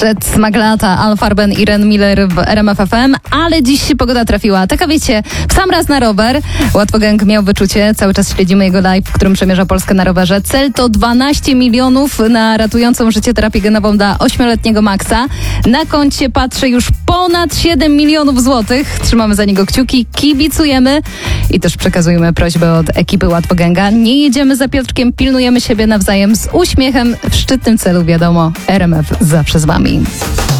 Przed smak lata Alfarben i Ren Miller w RMF FM, ale dziś pogoda trafiła. Taka wiecie, w sam raz na rower. Łatwogang miał wyczucie, cały czas śledzimy jego live, w którym przemierza Polskę na rowerze. Cel to 12 milionów na ratującą życie terapię genową dla 8-letniego Maxa. Na koncie patrzy już ponad 7 milionów złotych. Trzymamy za niego kciuki, kibicujemy i też przekazujemy prośbę od ekipy Łatwoganga. Nie jedziemy za Piotrkiem, pilnujemy siebie nawzajem z uśmiechem. W szczytnym celu wiadomo, RMF zawsze z wami.